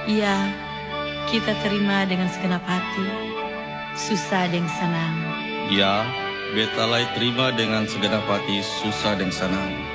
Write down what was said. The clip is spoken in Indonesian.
Ya, kita terima dengan segenap hati, susah dan senang. Ya, beta lai terima dengan segenap hati susah dan senang.